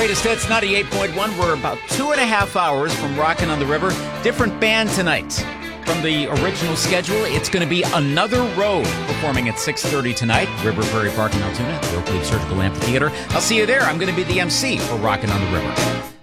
Greatest Hits 98.1. We're about 2.5 hours from Rockin' on the River. Different band tonight. From the original schedule, it's going to be Another Road performing at 6:30 tonight. River Prairie Park in Altoona, the Oak Leaf Surgical Amphitheater. I'll see you there. I'm going to be the MC for Rockin' on the River.